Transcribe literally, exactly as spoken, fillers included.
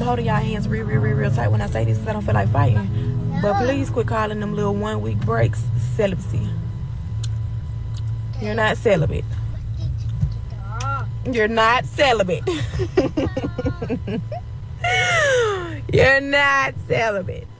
holding y'all hands real, real, real, real tight when I say this because I don't feel like fighting. But please quit calling them little one week breaks celibacy. You're not celibate. You're not celibate. You're not celibate.